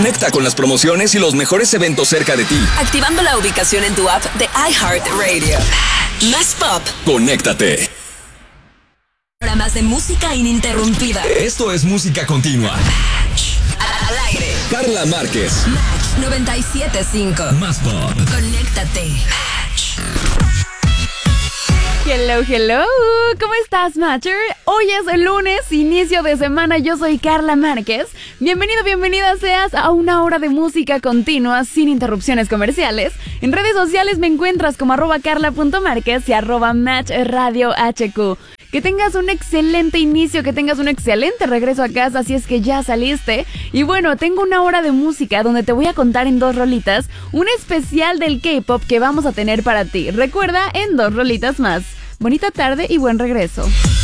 Conecta con las promociones y los mejores eventos cerca de ti. Activando la ubicación en tu app de iHeartRadio. Más pop. Conéctate. Ahora más de música ininterrumpida. Esto es música continua. Al aire. Carla Márquez. Match 97.5. Más pop. Conéctate. Hello, hello. ¿Cómo estás, Matcher? Hoy es el lunes, inicio de semana. Yo soy Carla Márquez. Bienvenido, bienvenida seas a una hora de música continua sin interrupciones comerciales. En redes sociales me encuentras como @carla.márquez y @matchradiohq. Que tengas un excelente inicio, que tengas un excelente regreso a casa si es que ya saliste. Y bueno, tengo una hora de música donde te voy a contar en 2 rolitas un especial del K-pop que vamos a tener para ti. Recuerda, en 2 rolitas más. Bonita tarde y buen regreso.